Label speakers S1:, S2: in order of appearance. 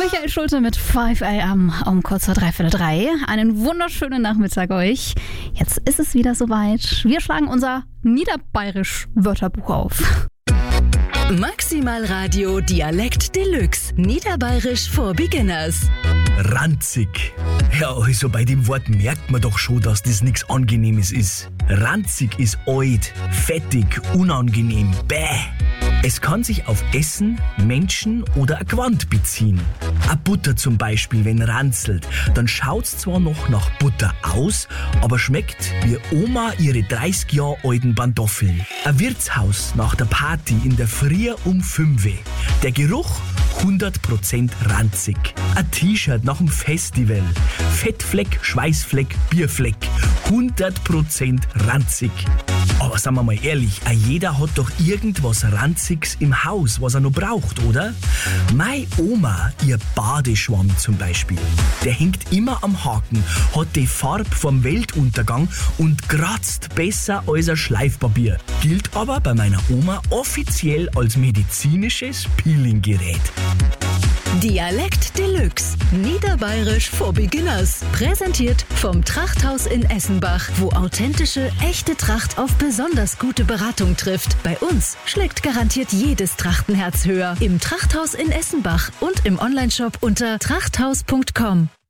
S1: Michael Schulte mit 5 AM um kurz vor 3:45. Einen wunderschönen Nachmittag euch. Jetzt ist es wieder soweit. Wir schlagen unser Niederbayerisch-Wörterbuch auf.
S2: Maximal Radio Dialekt Deluxe. Niederbayerisch for Beginners.
S3: Ranzig. Ja, also bei dem Wort merkt man doch schon, dass das nichts Angenehmes ist. Ranzig ist alt, fettig, unangenehm, bäh. Es kann sich auf Essen, Menschen oder ein Gewand beziehen. Eine Butter zum Beispiel, wenn ranzelt, dann schaut's zwar noch nach Butter aus, aber schmeckt wie Oma ihre 30 Jahre alten Pantoffeln. Ein Wirtshaus nach der Party in der Früh um 5 Uhr. Der Geruch 100% ranzig. Ein T-Shirt nach dem Festival. Fettfleck, Schweißfleck, Bierfleck. 100% ranzig. Aber sagen wir mal ehrlich, jeder hat doch irgendwas Ranziges im Haus, was er noch braucht, oder? Meine Oma, ihr Badeschwamm zum Beispiel, der hängt immer am Haken, hat die Farbe vom Weltuntergang und kratzt besser als ein Schleifpapier. Gilt aber bei meiner Oma offiziell als medizinisches Peelinggerät.
S2: Dialekt Deluxe. Niederbayerisch for Beginners. Präsentiert vom Trachthaus in Essenbach, wo authentische, echte Tracht auf besonders gute Beratung trifft. Bei uns schlägt garantiert jedes Trachtenherz höher. Im Trachthaus in Essenbach und im Onlineshop unter trachthaus.com.